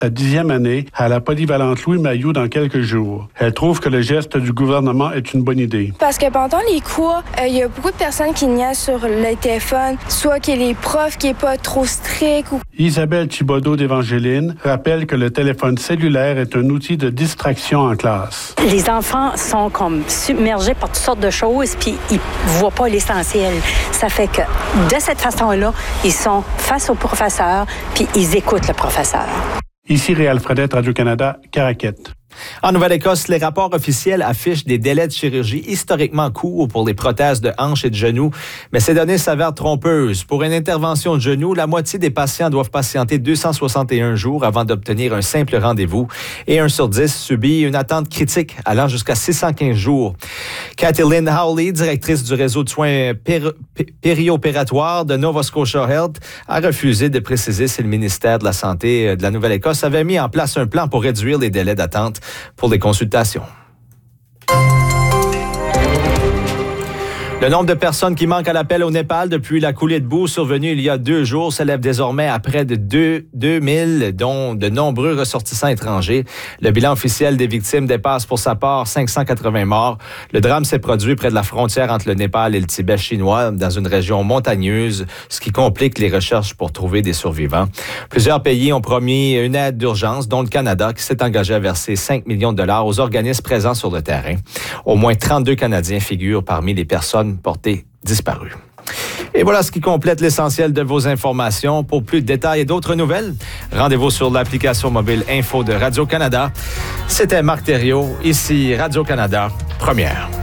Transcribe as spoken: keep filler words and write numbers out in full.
la dixième année à la polyvalente Louis Mailloux dans quelques jours. Elle trouve que le geste du gouvernement est une bonne idée. Parce que pendant les cours, il euh, y a beaucoup de personnes qui niaisent sur le téléphone, soit que les profs qui n'est pas trop strict. Ou... Isabelle Thibodeau d'Évangéline rappelle que le téléphone cellulaire est un outil de distraction en classe. Les enfants sont comme submergés par toutes sortes de choses, puis ils ne voient pas l'essentiel. Ça fait que de cette façon-là, ils sont face au professeur, puis ils écoutent le professeur. Ici Réal Fredette, Radio-Canada, Caraquette. En Nouvelle-Écosse, les rapports officiels affichent des délais de chirurgie historiquement courts pour les prothèses de hanches et de genoux, mais ces données s'avèrent trompeuses. Pour une intervention de genou, la moitié des patients doivent patienter deux cent soixante et un jours avant d'obtenir un simple rendez-vous et un sur dix subit une attente critique allant jusqu'à six cent quinze jours. Kathleen Howley, directrice du réseau de soins péri- périopératoires de Nova Scotia Health, a refusé de préciser si le ministère de la Santé de la Nouvelle-Écosse avait mis en place un plan pour réduire les délais d'attente pour les consultations. Le nombre de personnes qui manquent à l'appel au Népal depuis la coulée de boue survenue il y a deux jours s'élève désormais à près de deux mille, dont de nombreux ressortissants étrangers. Le bilan officiel des victimes dépasse pour sa part cinq cent quatre-vingts morts. Le drame s'est produit près de la frontière entre le Népal et le Tibet chinois, dans une région montagneuse, ce qui complique les recherches pour trouver des survivants. Plusieurs pays ont promis une aide d'urgence, dont le Canada, qui s'est engagé à verser cinq millions de dollars aux organismes présents sur le terrain. Au moins trente-deux Canadiens figurent parmi les personnes portées disparues. Et voilà ce qui complète l'essentiel de vos informations. Pour plus de détails et d'autres nouvelles, rendez-vous sur l'application mobile Info de Radio-Canada. C'était Marc Thériault, ici Radio-Canada, première.